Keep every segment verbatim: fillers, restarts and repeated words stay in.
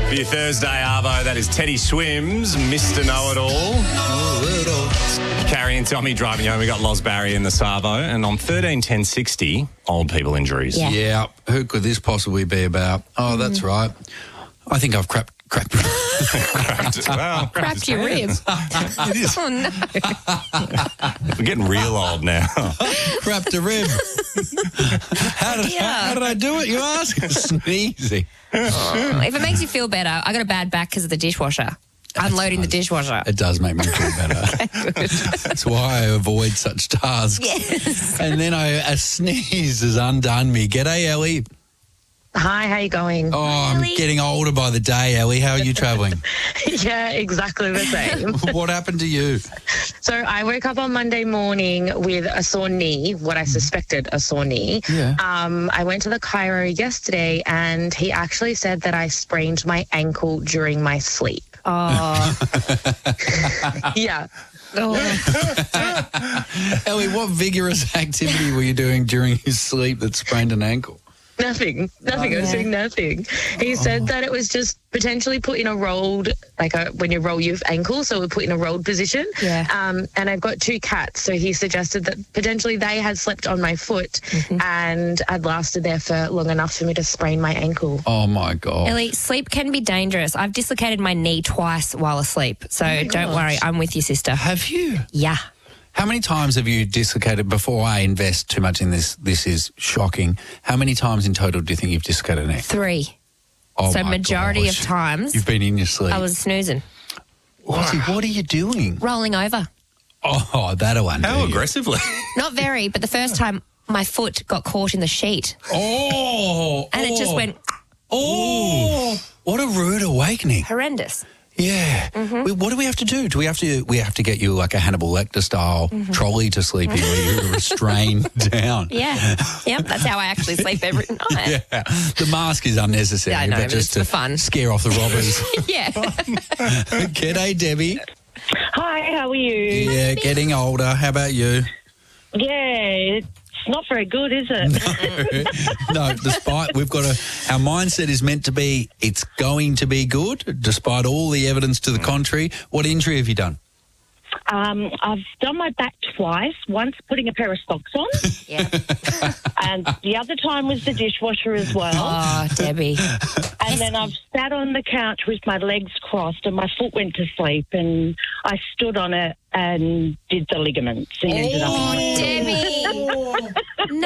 For your Thursday, Arvo, that is Teddy Swims, Mister Know-It-All. Carrie and Tommy driving home. We got Loz Barry in the Savo. And on thirteen ten sixty, old people injuries. Yeah. Yeah, who could this possibly be about? Oh, that's right. I think I've crapped. crapped. Cracked, well, Crapped your rib. It is. Oh, no. We're getting real old now. crapped a rib. how, did, Yeah. how did I do it, you ask? Sneezy. Oh, if it makes you feel better, I got a bad back because of the dishwasher. Unloading the dishwasher. It does make me feel better. That's why I avoid such tasks. Yes. And then I, a sneeze has undone me. G'day, Ellie. Hi, how you going? Oh, I'm Ellie. getting older by the day, Ellie. How are you travelling? Yeah, exactly the same. What happened to you? So I woke up on Monday morning with a sore knee, what I suspected a sore knee. Yeah. Um, I went to the chiro yesterday and he actually said that I sprained my ankle during my sleep. Oh. Yeah. Oh. Ellie, what vigorous activity were you doing during your sleep that sprained an ankle? Nothing. Nothing. I was doing nothing. He said that it was just potentially put in a rolled, like a, when you roll your ankle, so we put in a rolled position. Yeah. Um, and I've got two cats, so he suggested that potentially they had slept on my foot Mm-hmm. and I'd lasted there for long enough for me to sprain my ankle. Oh, my God. Ellie, sleep can be dangerous. I've dislocated my knee twice while asleep. So don't worry, I'm with you, sister. Have you? Yeah. How many times have you dislocated, before I invest too much in this, this is shocking, how many times in total do you think you've dislocated a neck? Three. Oh, so my majority gosh. of times You've been in your sleep. I was snoozing, Lottie, what are you doing? rolling over. Oh, that'll undo How you. aggressively? Not very, but the first time my foot got caught in the sheet Oh. and it just oh, went Oh. What a rude awakening. horrendous. Yeah. Mm-hmm. We- What do we have to do? Do we have to we have to get you like a Hannibal Lecter style trolley to sleep in where you're restrained down? Mm-hmm. Yeah. Yep, that's how I actually sleep every night. Yeah. The mask is unnecessary, Yeah, I know, but but just it's to for fun. scare off the robbers. Yeah. G'day, Debbie. Hi, how are you? Yeah, getting older. How about you? Yeah, it's not very good, is it? No, despite we've got a our mindset is meant to be it's going to be good, despite all the evidence to the contrary. What injury have you done? Um, I've done my back twice, once putting a pair of socks on, Yeah. and the other time was the dishwasher as well. Oh, Debbie. And then I've sat on the couch with my legs crossed and my foot went to sleep, and I stood on it and did the ligaments and ended up in Oh, hospital. Debbie.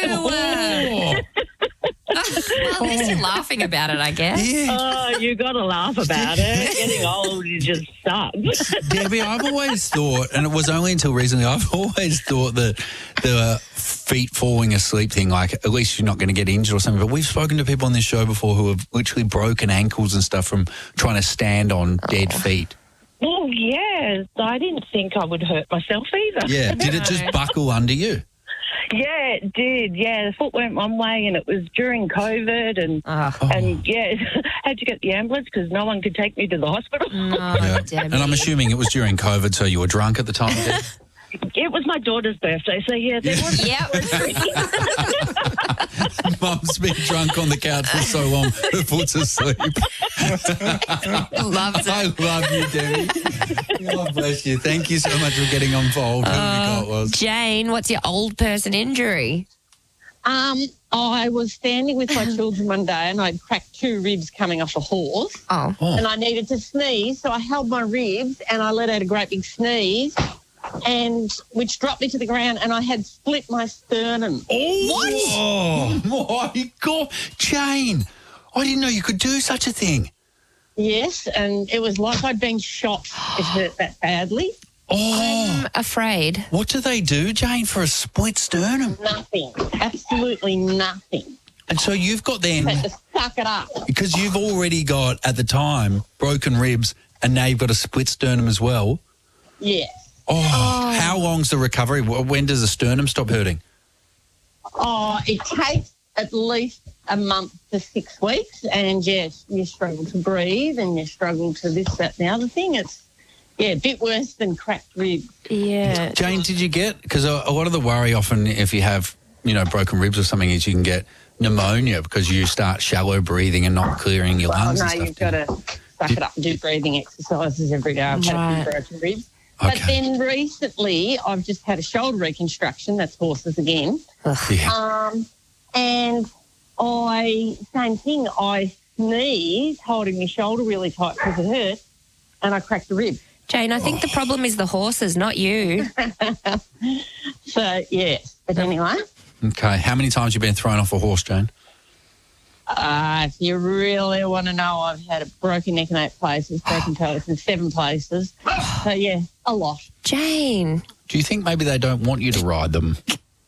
No. Well, at least you're laughing about it, I guess. Yeah. Oh, you got to laugh about it. Getting old, you just sucks. Debbie, I've always thought, and it was only until recently, I've always thought that the feet falling asleep thing, like at least you're not going to get injured or something. But we've spoken to people on this show before who have literally broken ankles and stuff from trying to stand on dead feet. Well, yeah, I didn't think I would hurt myself either. Yeah. Did it just buckle under you? Yeah, it did. Yeah, the foot went one way, and it was during COVID, and Oh, and yeah, had to get the ambulance because no one could take me to the hospital. no, Yeah. Debbie. And I'm assuming it was during COVID, so you were drunk at the time, Deb? It was my daughter's birthday, so yeah, there was. Yep. Mum's been drunk on the couch for so long, her foot's asleep. Loves it. I love you, Debbie. God bless you. Thank you so much for getting involved. Whoever you thought it was. Jane, what's your old person injury? Um, I was standing with my children one day and I'd cracked two ribs coming off a horse Oh. Oh. and I needed to sneeze, so I held my ribs and I let out a great big sneeze, and which dropped me to the ground, and I had split my sternum. Oh, my God. Jane, I didn't know you could do such a thing. Yes, and it was like I'd been shot. It hurt that badly. Oh, I'm afraid. what do they do, Jane, for a split sternum? Nothing. Absolutely nothing. And so you've got then, Had to suck it up. because you've already got, at the time, broken ribs, and now you've got a split sternum as well. Yes. Oh, how long's the recovery? Wh- When does the sternum stop hurting? Oh, it takes at least a month to six weeks, and yes, you struggle to breathe and you struggle to this, that, and the other thing. It's, yeah, a bit worse than cracked ribs. Yeah. Jane, did you get, because a, a lot of the worry often if you have, you know, broken ribs or something is you can get pneumonia because you start shallow breathing and not clearing your Well, lungs no, and stuff. you've got to suck it up and do breathing exercises every day. I've had a Right. few broken ribs. But Okay. then recently, I've just had a shoulder reconstruction. That's horses again. Yeah. Um, and I, same thing, I sneezed holding my shoulder really tight because it hurt and I cracked a rib. Jane, I think the problem is the horses, not you. So, yes. But anyway, Okay. How many times have you been thrown off a horse, Jane? uh, if you really want to know, I've had a broken neck in eight places, broken toes in seven places. So, yeah, a lot. Jane. Do you think maybe they don't want you to ride them?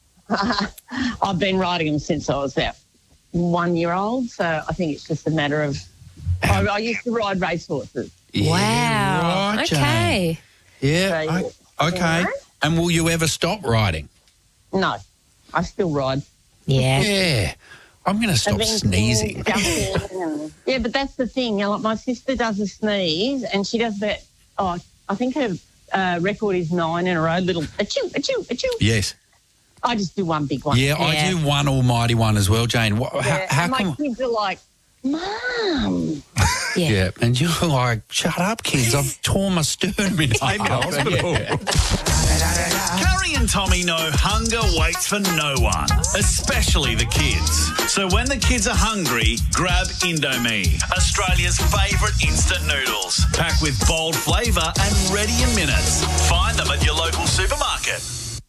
I've been riding them since I was about one year old, so I think it's just a matter of. I, I used to ride racehorses. Wow. right, Jane. Okay. Yeah. So, o- okay. And will you ever stop riding? No, I still ride. Yeah. Yeah. I'm going to stop I've been sneezing. jumping and- yeah, but that's the thing. You know, like my sister does a sneeze, and she does that. Oh, I think her uh, record is nine in a row. Little achoo, achoo, achoo. Yes. I just do one big one. Yeah, I Yeah. do one almighty one as well, Jane. What, how, Yeah, how and my come? kids are like, Mum. Yeah. Yeah, and you're like, shut up, kids. I've torn my sternum in half. hospital. Carrie and Tommy know hunger waits for no one, especially the kids. So when the kids are hungry, grab Indomie, Australia's favourite instant noodles. Packed with bold flavour and ready in minutes. Find them at your local supermarket.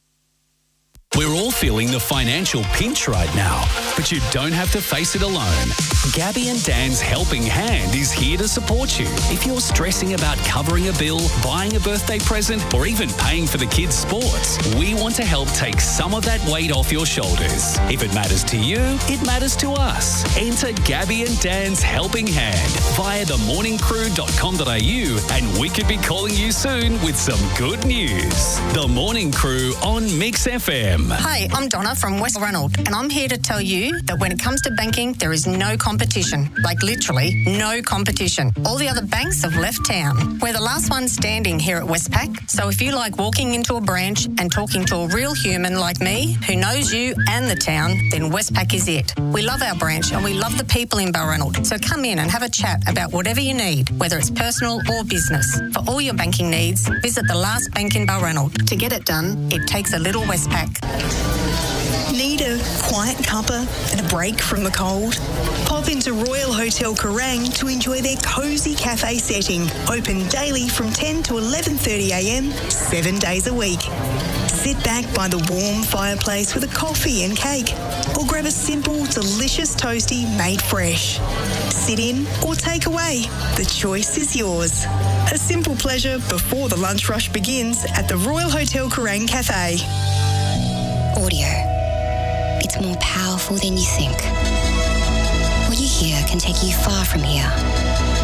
We're all feeling the financial pinch right now, but you don't have to face it alone. Gabby and Dan's Helping Hand is here to support you. If you're stressing about covering a bill, buying a birthday present, or even paying for the kids' sports, we want to help take some of that weight off your shoulders. If it matters to you, it matters to us. Enter Gabby and Dan's Helping Hand via the morning crew dot com dot a u and we could be calling you soon with some good news. The Morning Crew on Mix F M. Hi, I'm Donna from West Rannold, and I'm here to tell you that when it comes to banking, there is no competition. Like literally, no competition. All the other banks have left town. We're the last ones standing here at Westpac, so if you like walking into a branch and talking to a real human like me, who knows you and the town, then Westpac is it. We love our branch and we love the people in Balranald, so come in and have a chat about whatever you need, whether it's personal or business. For all your banking needs, visit the last bank in Balranald. To get it done, it takes a little Westpac. Need a quiet cuppa and a break from the cold? Pop into Royal Hotel Kerrang to enjoy their cosy cafe setting, open daily from ten to eleven thirty a m, seven days a week. Sit back by the warm fireplace with a coffee and cake, or grab a simple, delicious toastie made fresh. Sit in or take away, the choice is yours. A simple pleasure before the lunch rush begins at the Royal Hotel Kerrang Cafe. Audio. It's more powerful than you think. What you hear can take you far from here.